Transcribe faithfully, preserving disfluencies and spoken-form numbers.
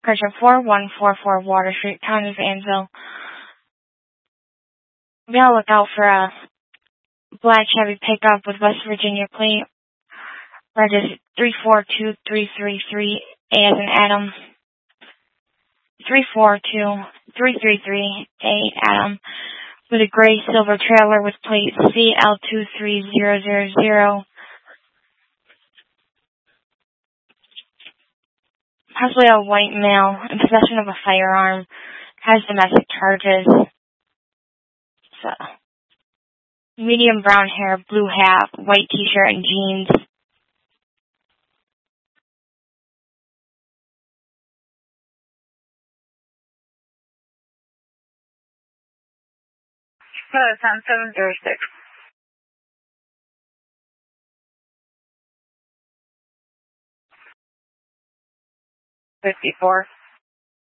Correction, four one four four Water Street, Town of Anvil. Be on the lookout for a black Chevy pickup with West Virginia plate. Registered three four two three three three, A as in Adam. three four two three three three, A, Adam. With a gray silver trailer with plate C L two three zero zero zero. Possibly a white male in possession of a firearm. Has domestic charges. So, medium brown hair, blue hat, white t-shirt, and jeans. Hello, Sam seven zero six. fifty-four.